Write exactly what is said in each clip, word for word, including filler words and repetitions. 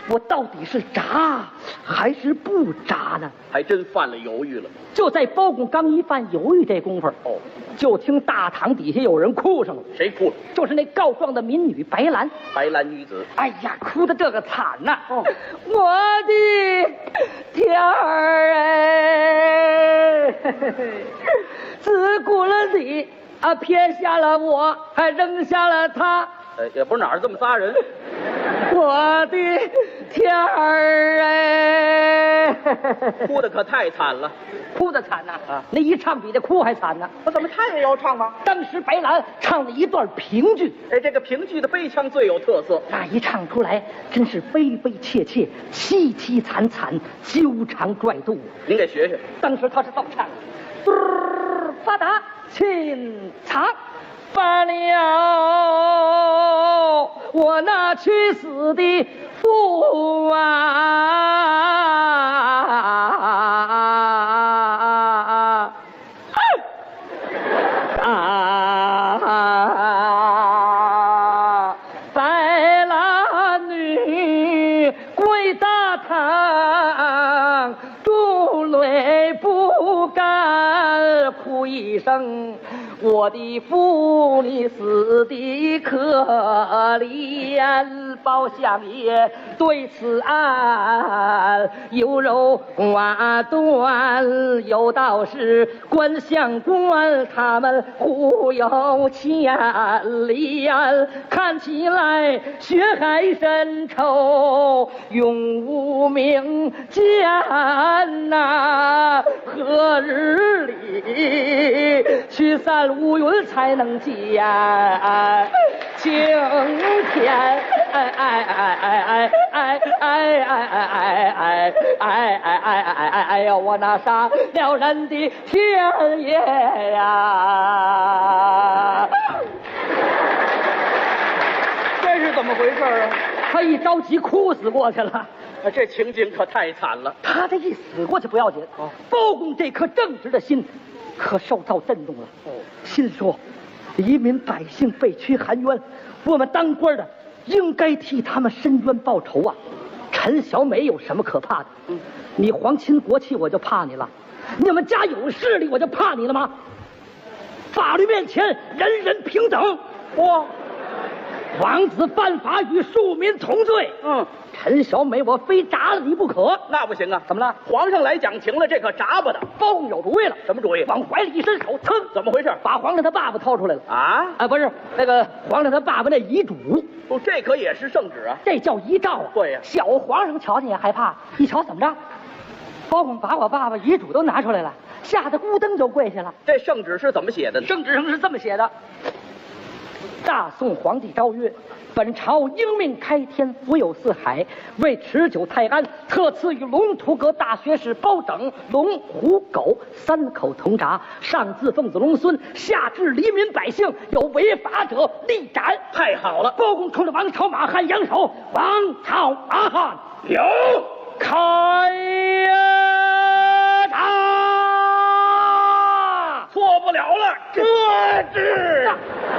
我到底是炸还是不炸呢？ 还真犯了犹豫了。 就在包公刚一犯犹豫这功夫， 哦， 就听大堂底下有人哭上了。 谁哭了？ 就是那告状的民女白兰。 白兰女子。 哎呀，哭的这个惨呐、啊！ 哦， 我的天儿哎，自古了你啊，撇下了我，还扔下了他。 呃，也不是哪儿这么仨人。 我的天儿哎， 哭的可太惨了， 哭的惨呐！ 啊， 那一唱比这哭还惨呢。 我怎么他也要唱吗？ 当时白兰唱了一段评剧， 哎，这个评剧的悲腔最有特色。 那一唱出来，真是悲悲切切、凄凄惨惨、纠缠拽肚。 您给学学。 当时他是这么唱的：嘟儿发达清长。罢了，我那去死的父啊！啊！白兰女跪大堂，珠泪不干，哭一声。我的父，你死的可怜，包相爷对此案有柔寡断，有道是官相官他们互有牵连，看起来血海深仇，永无名间呐，何日里去散乌云才能见晴天？哎哎哎哎哎哎哎哎哎哎哎哎哎哎哎呀！我那杀了人的天爷呀！ 这是怎么回事啊？ 他一着急哭死过去了。 啊，这情景可太惨了。 他这一死过去不要紧，哦，包公这颗正直的心可受到震动了。 哦， 心说，黎民百姓被屈含冤，我们当官的应该替他们伸冤报仇啊！陈小美有什么可怕的？嗯，你皇亲国戚我就怕你了，你们家有势力我就怕你了吗？法律面前人人平等。 哇， 王子犯法与庶民同罪。 嗯， 陈小美我非铡了你不可。 那不行啊！ 怎么了？ 皇上来讲情了，这可铡不得。 包公有主意了。 什么主意？ 往怀里一伸手，噌， 怎么回事？ 把皇上他爸爸掏出来了。 啊？ 啊，不是那个皇上他爸爸那遗嘱。 哦，这可也是圣旨啊。 这叫遗诏啊。 对呀、啊。 小皇上瞧见也害怕，一瞧怎么着？包公把我爸爸遗嘱都拿出来了，吓得咕噔就跪下了。 这圣旨是怎么写的呢？ 圣旨上是这么写的：大宋皇帝诏曰，本朝应命开天，福有四海，为持久泰安，特赐予龙图阁大学士包拯、龙、虎、狗三口同闸，上自奉子龙孙，下至黎民百姓，有违法者立斩。 太好了！ 包公冲着王朝马汉扬手，王朝马汉有开呀！ 错不了了，这是。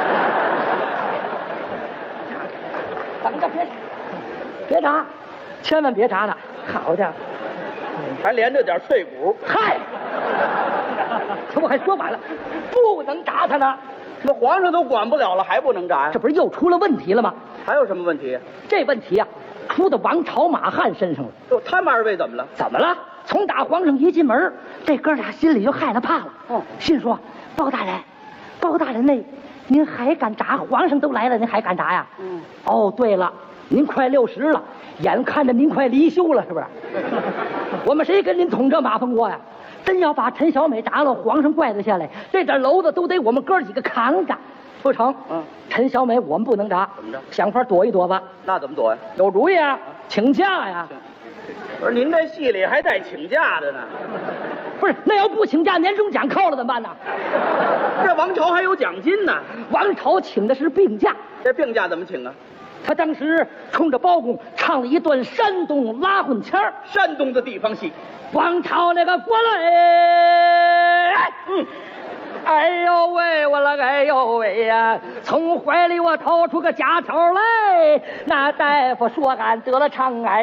等着，别别炸，千万别炸了！好家伙， 还连着点脆骨。 嗨，这我还说晚了，不能炸他呢。 那皇上都管不了了，还不能炸呀？ 这不是又出了问题了吗？ 还有什么问题？ 这问题啊，出到王朝马汉身上了。 哟，他们二位怎么了？ 怎么了？从打皇上一进门，这哥俩心里就害了怕了。 哦， 心说：包大人，包大人那。您还敢炸？皇上都来了，您还敢炸呀？嗯。哦，对了，您快六十了，眼看着您快离休了，是不是？我们谁跟您捅这麻烦过呀？真要把陈小美炸了，皇上怪得下来，这点篓子都得我们哥几个扛着，不成？嗯。陈小美我们不能炸， 怎么着？ 想法躲一躲吧。 那怎么躲呀？ 有主意啊，请假呀。 不是，您这戏里还带请假的呢？ 不是，那要不请假，年终奖扣了怎么办呢？ 这王朝还有奖金呢。 王朝请的是病假， 这病假怎么请啊？ 他当时冲着包公唱了一段山东拉混腔儿， 山东的地方戏。 王朝那个国嘞， 嗯， 哎呦喂，我了哎呦喂呀！从怀里我掏出个假条来，那大夫说俺得了肠癌。